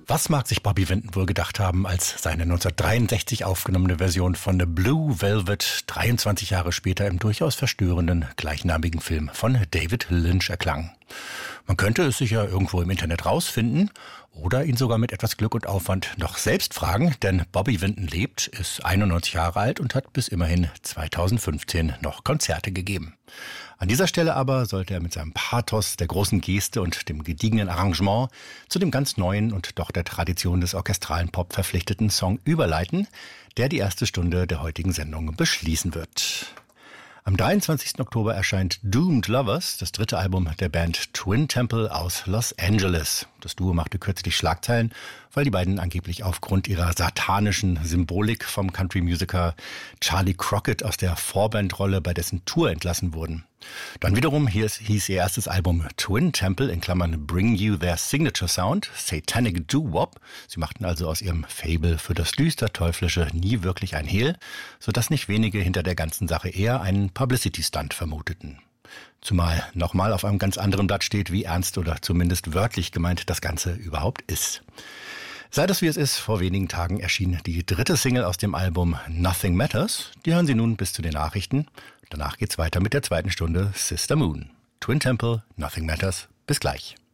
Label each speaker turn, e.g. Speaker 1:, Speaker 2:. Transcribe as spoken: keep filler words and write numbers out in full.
Speaker 1: Was mag sich Bobby Vinton wohl gedacht haben, als seine neunzehnhundertdreiundsechzig aufgenommene Version von The Blue Velvet dreiundzwanzig Jahre später im durchaus verstörenden gleichnamigen Film von David Lynch erklang? Man könnte es sicher irgendwo im Internet rausfinden oder ihn sogar mit etwas Glück und Aufwand noch selbst fragen, denn Bobby Vinton lebt, ist einundneunzig Jahre alt und hat bis immerhin zweitausendfünfzehn noch Konzerte gegeben. An dieser Stelle aber sollte er mit seinem Pathos, der großen Geste und dem gediegenen Arrangement zu dem ganz neuen und doch der Tradition des orchestralen Pop verpflichteten Song überleiten, der die erste Stunde der heutigen Sendung beschließen wird. Am dreiundzwanzigsten Oktober erscheint Doomed Lovers, das dritte Album der Band Twin Temple aus Los Angeles. Das Duo machte kürzlich Schlagzeilen, weil die beiden angeblich aufgrund ihrer satanischen Symbolik vom Country-Musiker Charlie Crockett aus der Vorbandrolle bei dessen Tour entlassen wurden. Dann wiederum hier hieß ihr erstes Album Twin Temple in Klammern Bring You Their Signature Sound, Satanic Doo-Wop. Sie machten also aus ihrem Faible für das düster-teuflische nie wirklich ein Hehl, sodass nicht wenige hinter der ganzen Sache eher einen Publicity-Stunt vermuteten. Zumal nochmal auf einem ganz anderen Blatt steht, wie ernst oder zumindest wörtlich gemeint das Ganze überhaupt ist. Sei das wie es ist, vor wenigen Tagen erschien die dritte Single aus dem Album Nothing Matters. Die hören Sie nun bis zu den Nachrichten. Danach geht's weiter mit der zweiten Stunde Sister Moon. Twin Temple, Nothing Matters. Bis gleich.